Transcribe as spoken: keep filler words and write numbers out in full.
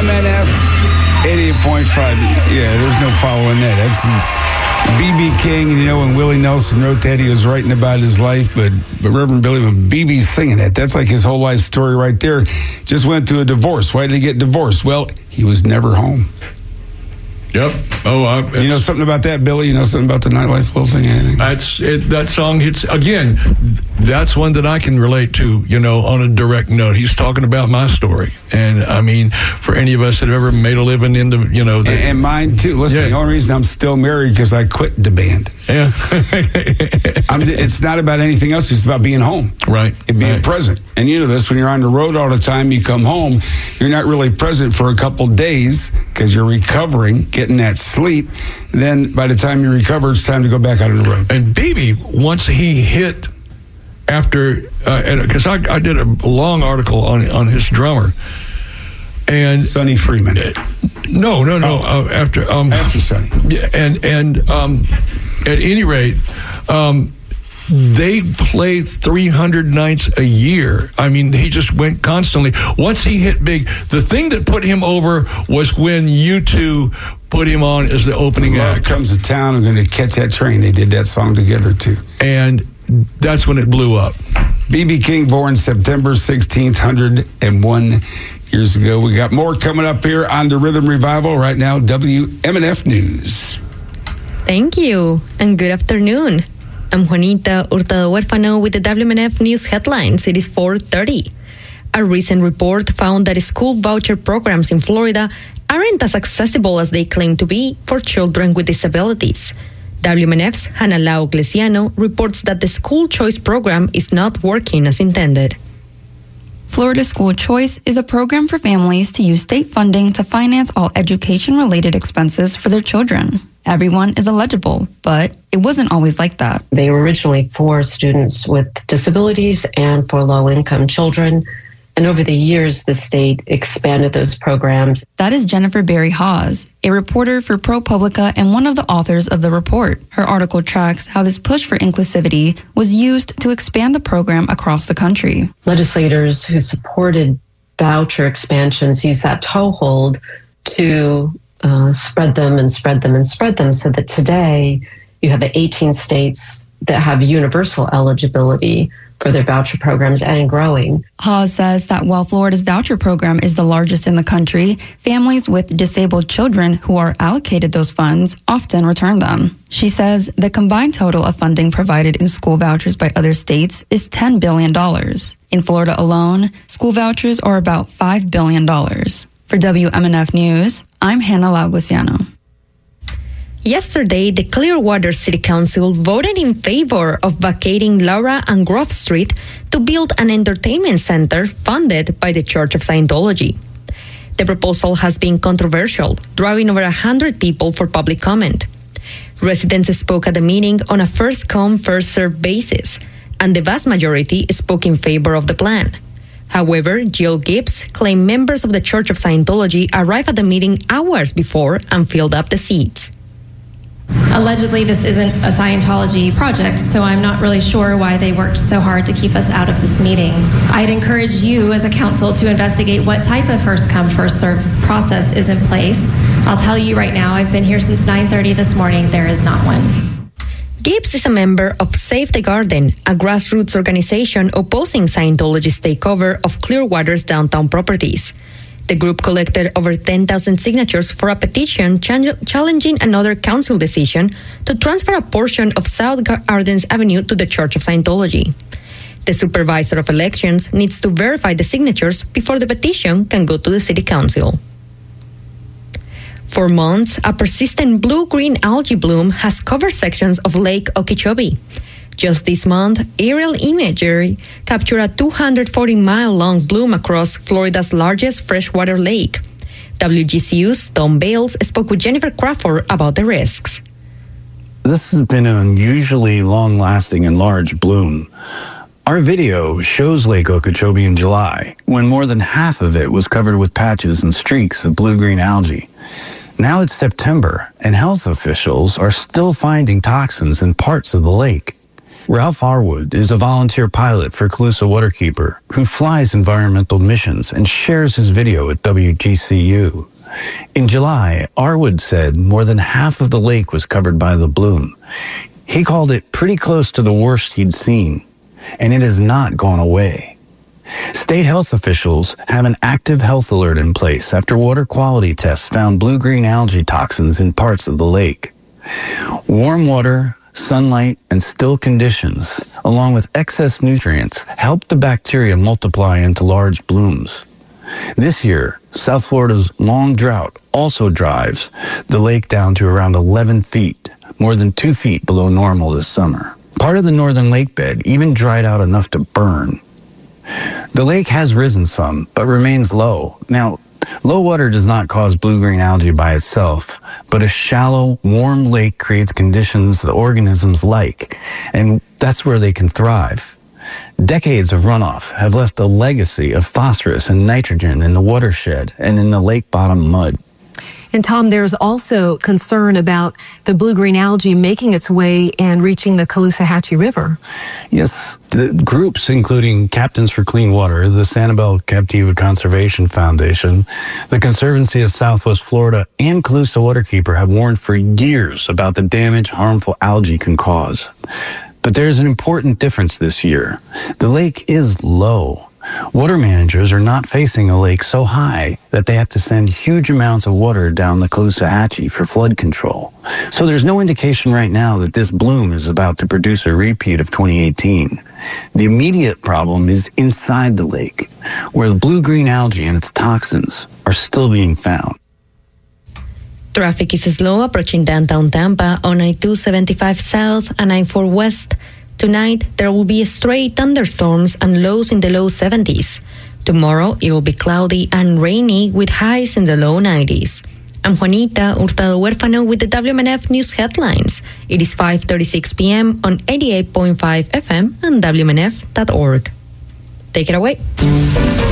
M N F eighty-eight point five. Yeah, there's no following that. That's B B King. You know, when Willie Nelson wrote that, he was writing about his life. But, but Reverend Billy, when B B's singing that, that's like his whole life story right there. Just went through a divorce. Why did he get divorced? Well, he was never home. Yep. Oh, uh, you know something about that, Billy? You know something about the nightlife little thing? Anything? That's it, that song hits again. That's one that I can relate to. You know, on a direct note, he's talking about my story, and I mean, for any of us that have ever made a living in the, you know, the, and, and mine too. Listen, yeah. The only reason I'm still married because I quit the band. Yeah. I'm, it's not about anything else. It's about being home, right, and being right. present. And you know this: when you're on the road all the time, you come home, you're not really present for a couple days because you're recovering, getting that sleep. Then by the time you recover, it's time to go back out on the road. And B B, once he hit after, because uh, I, I did a long article on on his drummer, and Sonny Freeman. Uh, no, no, no. Oh. Uh, after um, after Sonny. Yeah, and and um, at any rate. Um, They play three hundred nights a year. I mean, he just went constantly. Once he hit big, the thing that put him over was when U two put him on as the opening Love act. Comes to Town. I'm going to catch that train. They did that song together, too. And that's when it blew up. B B King, born September sixteenth, one hundred one years ago. We got more coming up here on the Rhythm Revival. Right now, W M N F News. Thank you, and good afternoon. I'm Juanita Hurtado Huérfano with the W M N F News headlines. It is four thirty. A recent report found that school voucher programs in Florida aren't as accessible as they claim to be for children with disabilities. W M N F's Hannah Lau Glesiano reports that the School Choice program is not working as intended. Florida School Choice is a program for families to use state funding to finance all education-related expenses for their children. Everyone is eligible, but it wasn't always like that. They were originally for students with disabilities and for low-income children. And over the years, the state expanded those programs. That is Jennifer Berry Hawes, a reporter for ProPublica and one of the authors of the report. Her article tracks how this push for inclusivity was used to expand the program across the country. Legislators who supported voucher expansions used that toehold to uh, spread them and spread them and spread them so that today you have eighteen states that have universal eligibility for their voucher programs and growing. Hawes says that while Florida's voucher program is the largest in the country, families with disabled children who are allocated those funds often return them. She says the combined total of funding provided in school vouchers by other states is ten billion dollars. In Florida alone, school vouchers are about five billion dollars. For W M N F News, I'm Hannah Lau Glesiano. Yesterday, the Clearwater City Council voted in favor of vacating Laura and Grove Street to build an entertainment center funded by the Church of Scientology. The proposal has been controversial, drawing over one hundred people for public comment. Residents spoke at the meeting on a first-come, first-served basis, and the vast majority spoke in favor of the plan. However, Jill Gibbs claimed members of the Church of Scientology arrived at the meeting hours before and filled up the seats. Allegedly, this isn't a Scientology project, so I'm not really sure why they worked so hard to keep us out of this meeting. I'd encourage you as a council to investigate what type of first-come, first-served process is in place. I'll tell you right now, I've been here since nine thirty this morning. There is not one. Gibbs is a member of Save the Garden, a grassroots organization opposing Scientology's takeover of Clearwater's downtown properties. The group collected over ten thousand signatures for a petition ch- challenging another council decision to transfer a portion of South Gardens Avenue to the Church of Scientology. The supervisor of elections needs to verify the signatures before the petition can go to the city council. For months, a persistent blue-green algae bloom has covered sections of Lake Okeechobee. Just this month, aerial imagery captured a two hundred forty mile long bloom across Florida's largest freshwater lake. W G C U's Tom Bales spoke with Jennifer Crawford about the risks. This has been an unusually long-lasting and large bloom. Our video shows Lake Okeechobee in July, when more than half of it was covered with patches and streaks of blue-green algae. Now it's September, and health officials are still finding toxins in parts of the lake. Ralph Arwood is a volunteer pilot for Colusa Waterkeeper who flies environmental missions and shares his video at W G C U. In July, Arwood said more than half of the lake was covered by the bloom. He called it pretty close to the worst he'd seen, and it has not gone away. State health officials have an active health alert in place after water quality tests found blue-green algae toxins in parts of the lake. Warm water, sunlight, and still conditions, along with excess nutrients, help the bacteria multiply into large blooms. This year, South Florida's long drought also drives the lake down to around eleven feet, more than two feet below normal this summer. Part of the northern lake bed even dried out enough to burn. The lake has risen some, but remains low. Now, low water does not cause blue-green algae by itself, but a shallow, warm lake creates conditions the organisms like, and that's where they can thrive. Decades of runoff have left a legacy of phosphorus and nitrogen in the watershed and in the lake bottom mud. And Tom, there's also concern about the blue-green algae making its way and reaching the Caloosahatchee River. Yes, the groups including Captains for Clean Water, the Sanibel Captiva Conservation Foundation, the Conservancy of Southwest Florida, and Colusa Waterkeeper have warned for years about the damage harmful algae can cause. But there's an important difference this year. The lake is low. Water managers are not facing a lake so high that they have to send huge amounts of water down the Caloosahatchee for flood control. So there's no indication right now that this bloom is about to produce a repeat of twenty eighteen. The immediate problem is inside the lake, where the blue-green algae and its toxins are still being found. Traffic is slow approaching downtown Tampa on I two seventy-five South and I four West. Tonight, there will be stray thunderstorms and lows in the low seventies. Tomorrow, it will be cloudy and rainy with highs in the low nineties. I'm Juanita Hurtado Huérfano with the W M N F News Headlines. It is five thirty-six p.m. on eighty-eight point five F M and W M N F dot org. Take it away.